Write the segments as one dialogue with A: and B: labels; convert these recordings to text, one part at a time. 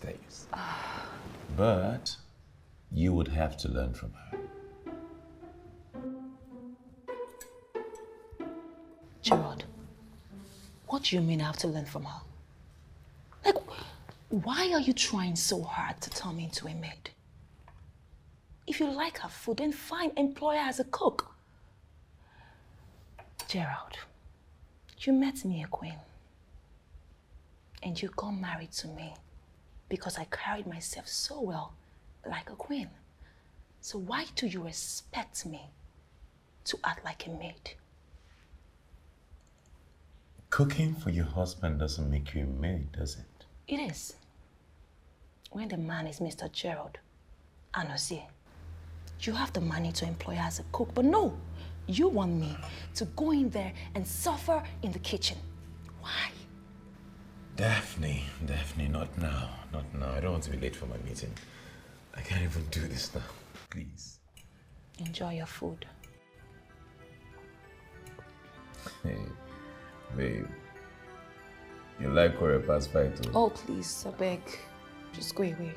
A: stays. But you would have to learn from her.
B: Gerald, what do you mean I have to learn from her? Like, why are you trying so hard to turn me into a maid? If you like her food, then fine, employ her as a cook. Gerald, you met me a queen. And you got married to me because I carried myself so well, like a queen. So why do you expect me to act like a maid?
A: Cooking for your husband doesn't make you a maid, does it?
B: It is. When the man is Mr. Gerald Anozie, you have the money to employ her as a cook, but no, you want me to go in there and suffer in the kitchen. Why?
A: Daphne, not now. Not now. I don't want to be late for my meeting. I can't even do this now. Please.
B: Enjoy your food.
A: Hey, babe. You like Korepa's fight too?
B: Oh, please, I beg. Just go away.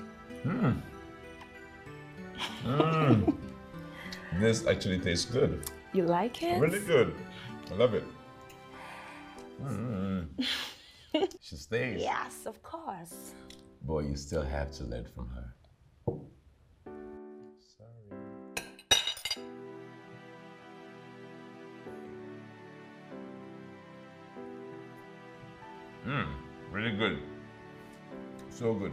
A: This actually tastes good.
B: You like it?
A: Really good. I love it. She stays.
B: Yes, of course.
A: Boy, you still have to learn from her. Sorry. Really good. So good.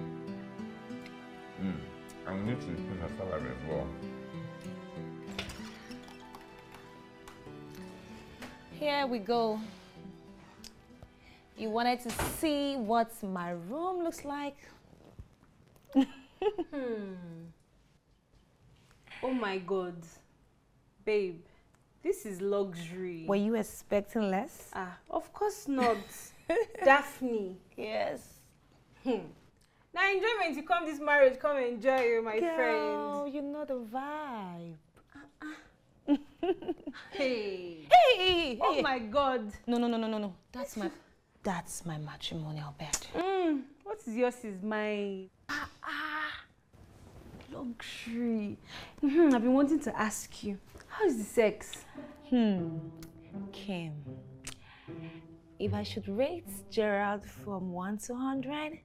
A: I'm literally putting a salad as well.
B: Here we go. You wanted to see what my room looks like?
C: Oh my God. Babe, this is luxury.
B: Were you expecting less?
C: Of course not. Daphne.
B: Yes.
C: Now enjoyment, you come this marriage, come enjoy it, my friend.
B: You know the vibe.
C: Hey.
B: Hey!
C: Oh my God.
B: No. That's my matrimonial bed.
C: What is yours is mine. Luxury. I've been wanting to ask you, how is the sex?
B: Kim, if I should rate Gerald from 1 to 100,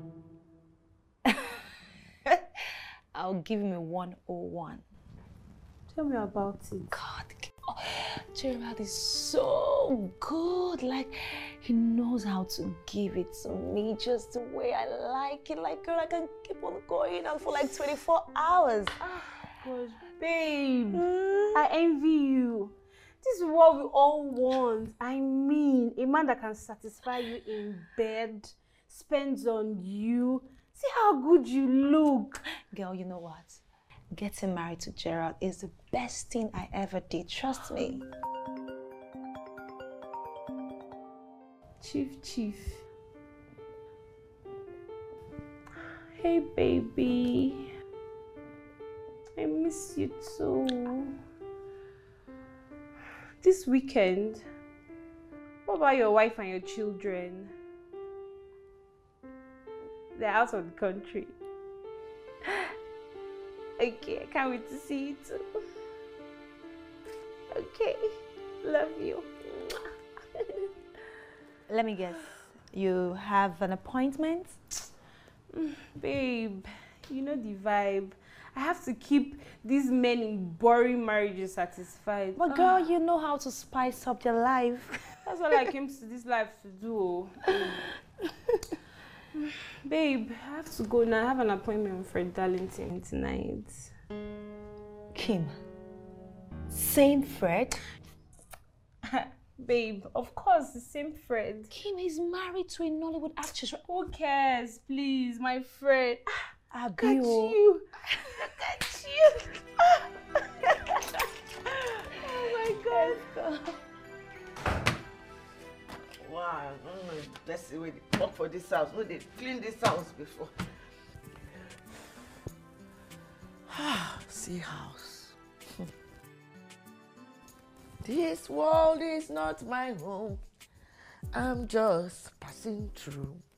B: I'll give him a 101.
C: Tell me about it.
B: God, Gerald is so good. Like, he knows how to give it to me just the way I like it. Like, girl, I can keep on going on for like 24 hours.
C: Gosh, babe, I envy you. This is what we all want. I mean, a man that can satisfy you in bed, spends on you. See how good you look.
B: Girl, you know what? Getting married to Gerald is the best thing I ever did. Trust me.
C: Chief. Hey, baby. I miss you too. This weekend, what about your wife and your children? They're out of the country. Okay, I can't wait to see you too. Okay, love you.
B: Let me guess. You have an appointment?
C: Babe, you know the vibe. I have to keep these men in boring marriages satisfied.
B: But girl, you know how to spice up your life.
C: That's what I came to this life to do. Babe, I have to go now. I have an appointment with Fred Darlington tonight.
B: Kim, same Fred?
C: Babe, of course, the same Fred.
B: Kim is married to a Nollywood actress.
C: Who cares, please, my friend. Look at
B: Abio.
C: you. Look at you. Oh my God.
D: Wow, that's the way they come for this house. No, they clean this house before. See house. This world is not my home. I'm just passing through.